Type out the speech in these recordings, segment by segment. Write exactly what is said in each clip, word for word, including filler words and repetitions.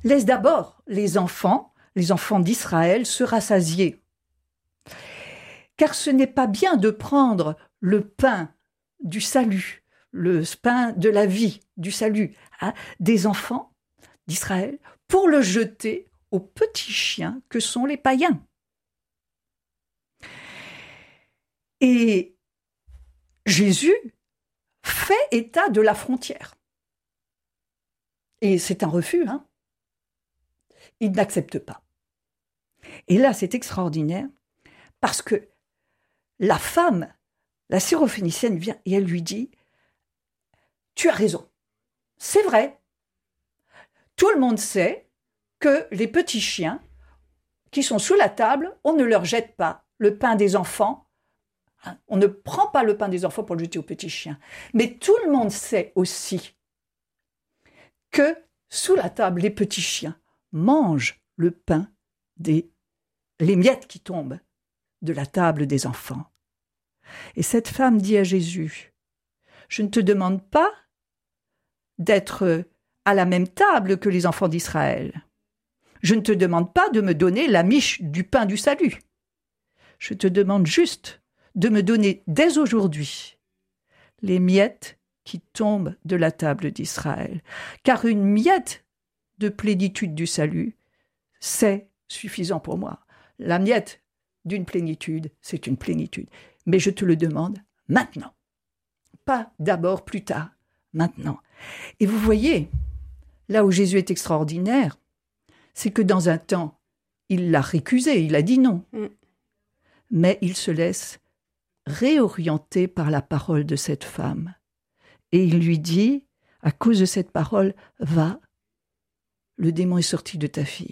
laisse d'abord les enfants, les enfants d'Israël, se rassasier. Car ce n'est pas bien de prendre le pain du salut, le pain de la vie, du salut, hein, des enfants d'Israël, pour le jeter aux petits chiens que sont les païens. Et Jésus fait état de la frontière. Et c'est un refus, hein. Il n'accepte pas. Et là, c'est extraordinaire, parce que la femme, la syrophénicienne, vient et elle lui dit « Tu as raison, c'est vrai. Tout le monde sait que les petits chiens qui sont sous la table, on ne leur jette pas le pain des enfants. On ne prend pas le pain des enfants pour le jeter aux petits chiens. Mais tout le monde sait aussi que sous la table, les petits chiens mangent le pain des les miettes qui tombent de la table des enfants. » Et cette femme dit à Jésus, « Je ne te demande pas d'être à la même table que les enfants d'Israël. Je ne te demande pas de me donner la miche du pain du salut. Je te demande juste de me donner dès aujourd'hui les miettes qui tombent de la table d'Israël. Car une miette de plénitude du salut, c'est suffisant pour moi. La miette d'une plénitude, c'est une plénitude. Mais je te le demande maintenant. Pas d'abord, plus tard, maintenant. » Et vous voyez, là où Jésus est extraordinaire, c'est que dans un temps, il l'a récusé, il a dit non. Mm. Mais il se laisse réorienter par la parole de cette femme. Et il lui dit, à cause de cette parole, « Va, le démon est sorti de ta fille. »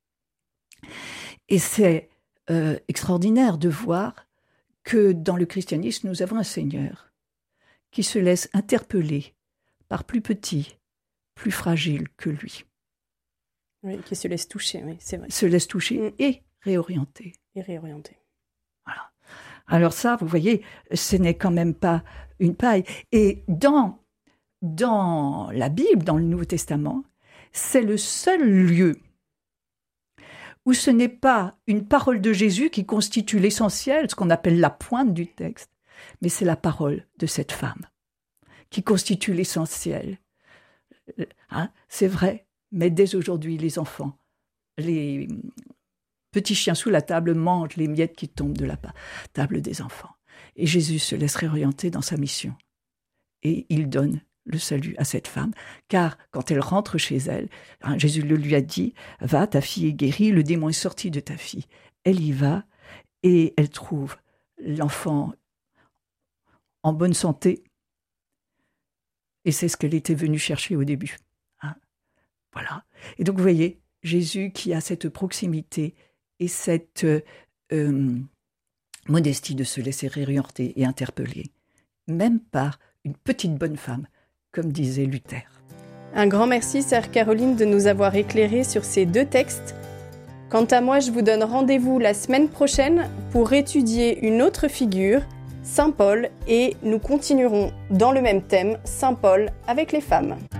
Et c'est euh, extraordinaire de voir que dans le christianisme, nous avons un Seigneur qui se laisse interpeller par plus petit, plus fragile que lui. Oui, qui se laisse toucher, oui, c'est vrai. Se laisse toucher mmh. et réorienter. Et réorienter. Voilà. Alors ça, vous voyez, ce n'est quand même pas une paille. Et dans, dans la Bible, dans le Nouveau Testament, c'est le seul lieu où ce n'est pas une parole de Jésus qui constitue l'essentiel, ce qu'on appelle la pointe du texte, mais c'est la parole de cette femme qui constitue l'essentiel. Hein, c'est vrai, mais dès aujourd'hui, les enfants, les petits chiens sous la table mangent les miettes qui tombent de la table des enfants. Et Jésus se laisse réorienter dans sa mission. Et il donne le salut à cette femme, car quand elle rentre chez elle, hein, Jésus le lui a dit, « Va, ta fille est guérie, le démon est sorti de ta fille. » Elle y va et elle trouve l'enfant en bonne santé. Et c'est ce qu'elle était venue chercher au début. Hein, voilà. Et donc, vous voyez, Jésus qui a cette proximité et cette euh, modestie de se laisser réorienter et interpeller, même par une petite bonne femme, comme disait Luther. Un grand merci, sœur Caroline, de nous avoir éclairés sur ces deux textes. Quant à moi, je vous donne rendez-vous la semaine prochaine pour étudier une autre figure, Saint Paul, et nous continuerons dans le même thème, Saint Paul avec les femmes.